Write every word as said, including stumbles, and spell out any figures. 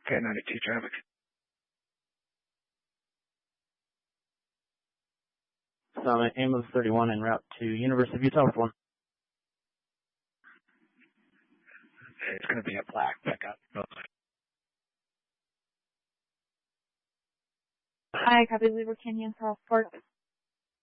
K ninety-two traffic. Summit, ambulance thirty-one en route to University of Utah with one. It's going to be a black pickup. Hi, copy. Weaver Canyon Cross Park.